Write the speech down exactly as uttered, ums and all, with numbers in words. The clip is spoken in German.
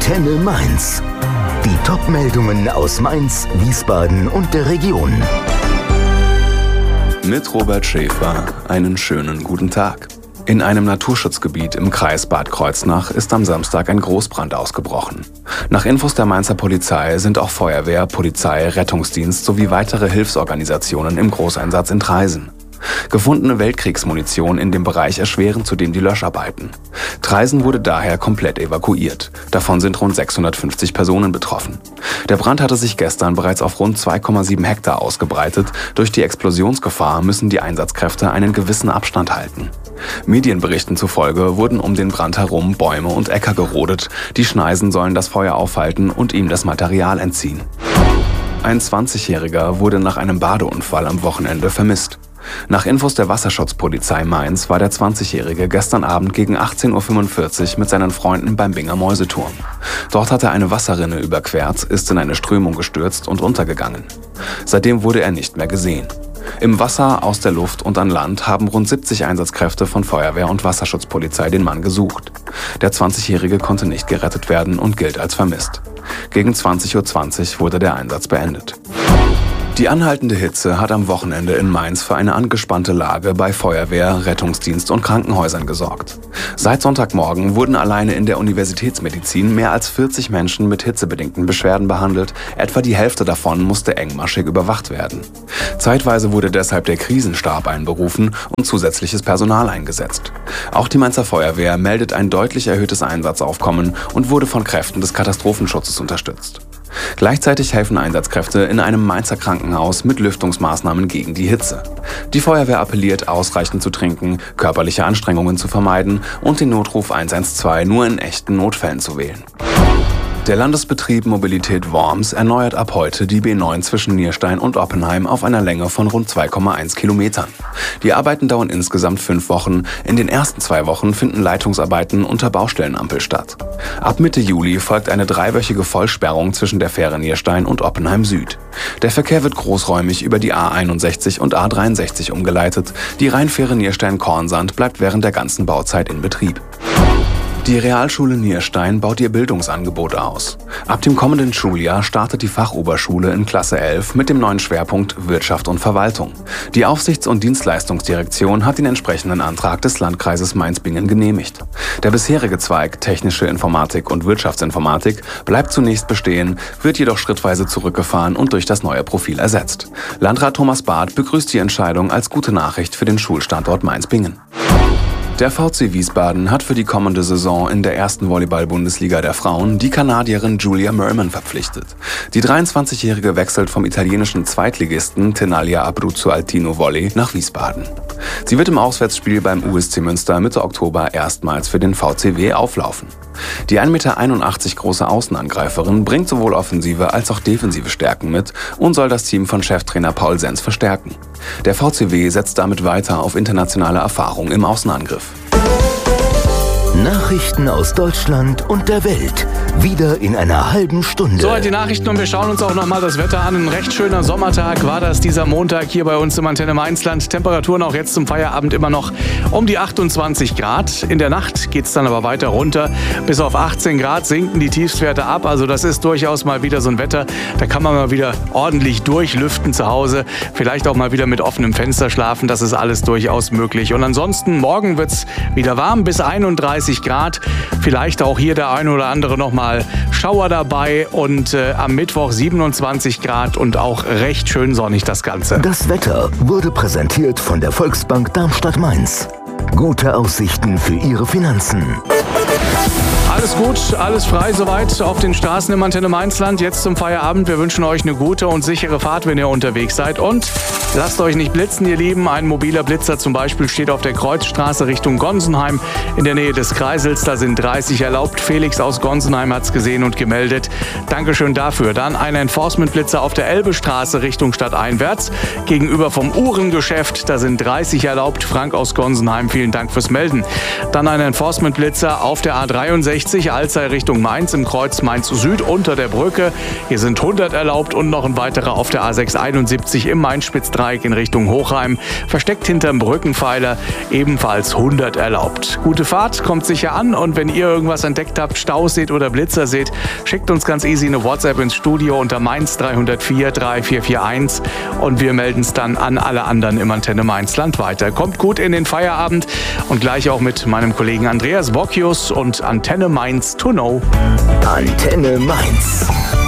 Antenne Mainz. Die Top-Meldungen aus Mainz, Wiesbaden und der Region. Mit Robert Schäfer einen schönen guten Tag. In einem Naturschutzgebiet im Kreis Bad Kreuznach ist am Samstag ein Großbrand ausgebrochen. Nach Infos der Mainzer Polizei sind auch Feuerwehr, Polizei, Rettungsdienst sowie weitere Hilfsorganisationen im Großeinsatz in Traisen. Gefundene Weltkriegsmunition in dem Bereich erschweren zudem die Löscharbeiten. Traisen wurde daher komplett evakuiert. Davon sind rund sechshundertfünfzig Personen betroffen. Der Brand hatte sich gestern bereits auf rund zwei Komma sieben Hektar ausgebreitet. Durch die Explosionsgefahr müssen die Einsatzkräfte einen gewissen Abstand halten. Medienberichten zufolge wurden um den Brand herum Bäume und Äcker gerodet. Die Schneisen sollen das Feuer aufhalten und ihm das Material entziehen. Ein zwanzigjähriger wurde nach einem Badeunfall am Wochenende vermisst. Nach Infos der Wasserschutzpolizei Mainz war der zwanzigjährige gestern Abend gegen achtzehn Uhr fünfundvierzig mit seinen Freunden beim Binger Mäuseturm. Dort hat er eine Wasserrinne überquert, ist in eine Strömung gestürzt und untergegangen. Seitdem wurde er nicht mehr gesehen. Im Wasser, aus der Luft und an Land haben rund siebzig Einsatzkräfte von Feuerwehr und Wasserschutzpolizei den Mann gesucht. Der zwanzigjährige konnte nicht gerettet werden und gilt als vermisst. Gegen zwanzig Uhr zwanzig wurde der Einsatz beendet. Die anhaltende Hitze hat am Wochenende in Mainz für eine angespannte Lage bei Feuerwehr, Rettungsdienst und Krankenhäusern gesorgt. Seit Sonntagmorgen wurden alleine in der Universitätsmedizin mehr als vierzig Menschen mit hitzebedingten Beschwerden behandelt. Etwa die Hälfte davon musste engmaschig überwacht werden. Zeitweise wurde deshalb der Krisenstab einberufen und zusätzliches Personal eingesetzt. Auch die Mainzer Feuerwehr meldet ein deutlich erhöhtes Einsatzaufkommen und wurde von Kräften des Katastrophenschutzes unterstützt. Gleichzeitig helfen Einsatzkräfte in einem Mainzer Krankenhaus mit Lüftungsmaßnahmen gegen die Hitze. Die Feuerwehr appelliert, ausreichend zu trinken, körperliche Anstrengungen zu vermeiden und den Notruf eins eins zwei nur in echten Notfällen zu wählen. Der Landesbetrieb Mobilität Worms erneuert ab heute die B neun zwischen Nierstein und Oppenheim auf einer Länge von rund zwei Komma eins Kilometern. Die Arbeiten dauern insgesamt fünf Wochen. In den ersten zwei Wochen finden Leitungsarbeiten unter Baustellenampel statt. Ab Mitte Juli folgt eine dreiwöchige Vollsperrung zwischen der Fähre Nierstein und Oppenheim Süd. Der Verkehr wird großräumig über die A einundsechzig und A dreiundsechzig umgeleitet. Die Rheinfähre Nierstein-Kornsand bleibt während der ganzen Bauzeit in Betrieb. Die Realschule Nierstein baut ihr Bildungsangebot aus. Ab dem kommenden Schuljahr startet die Fachoberschule in Klasse elf mit dem neuen Schwerpunkt Wirtschaft und Verwaltung. Die Aufsichts- und Dienstleistungsdirektion hat den entsprechenden Antrag des Landkreises Mainz-Bingen genehmigt. Der bisherige Zweig Technische Informatik und Wirtschaftsinformatik bleibt zunächst bestehen, wird jedoch schrittweise zurückgefahren und durch das neue Profil ersetzt. Landrat Thomas Barth begrüßt die Entscheidung als gute Nachricht für den Schulstandort Mainz-Bingen. Der V C Wiesbaden hat für die kommende Saison in der ersten Volleyball-Bundesliga der Frauen die Kanadierin Julia Merman verpflichtet. Die dreiundzwanzigjährige wechselt vom italienischen Zweitligisten Tenaglia Abruzzo Altino Volley nach Wiesbaden. Sie wird im Auswärtsspiel beim U S C Münster Mitte Oktober erstmals für den V C W auflaufen. Die ein Meter einundachtzig große Außenangreiferin bringt sowohl offensive als auch defensive Stärken mit und soll das Team von Cheftrainer Paul Sens verstärken. Der V C W setzt damit weiter auf internationale Erfahrung im Außenangriff. Nachrichten aus Deutschland und der Welt. Wieder in einer halben Stunde. So, die Nachrichten und wir schauen uns auch nochmal das Wetter an. Ein recht schöner Sommertag war das dieser Montag hier bei uns im Antenne Mainzland. Temperaturen auch jetzt zum Feierabend immer noch um die achtundzwanzig Grad. In der Nacht geht es dann aber weiter runter. Bis auf achtzehn Grad sinken die Tiefstwerte ab. Also das ist durchaus mal wieder so ein Wetter. Da kann man mal wieder ordentlich durchlüften zu Hause. Vielleicht auch mal wieder mit offenem Fenster schlafen. Das ist alles durchaus möglich. Und ansonsten, morgen wird es wieder warm bis einunddreißig Grad. Vielleicht auch hier der eine oder andere nochmal Schauer dabei und äh, am Mittwoch siebenundzwanzig Grad und auch recht schön sonnig das Ganze. Das Wetter wurde präsentiert von der Volksbank Darmstadt-Mainz. Gute Aussichten für Ihre Finanzen. Alles gut, alles frei soweit auf den Straßen im Antenne Mainzland. Jetzt zum Feierabend. Wir wünschen euch eine gute und sichere Fahrt, wenn ihr unterwegs seid. Und lasst euch nicht blitzen, ihr Lieben. Ein mobiler Blitzer zum Beispiel steht auf der Kreuzstraße Richtung Gonsenheim in der Nähe des Kreisels. Da sind dreißig erlaubt. Felix aus Gonsenheim hat es gesehen und gemeldet. Dankeschön dafür. Dann ein Enforcement-Blitzer auf der Elbestraße Richtung Stadteinwärts. Gegenüber vom Uhrengeschäft. Da sind dreißig erlaubt. Frank aus Gonsenheim, vielen Dank fürs Melden. Dann ein Enforcement-Blitzer auf der A dreiundsechzig neunzig, Alzey Richtung Mainz im Kreuz Mainz Süd unter der Brücke. Hier sind hundert erlaubt und noch ein weiterer auf der A sechs einundsiebzig im Main-Spitz-Dreieck in Richtung Hochheim. Versteckt hinterm Brückenpfeiler ebenfalls hundert erlaubt. Gute Fahrt, kommt sicher an, und wenn ihr irgendwas entdeckt habt, Staus seht oder Blitzer seht, schickt uns ganz easy eine WhatsApp ins Studio unter Mainz drei null vier drei vier vier eins und wir melden es dann an alle anderen im Antenne Mainzland weiter. Kommt gut in den Feierabend und gleich auch mit meinem Kollegen Andreas Bocchius und Antenne Mainz to know. Antenne Mainz.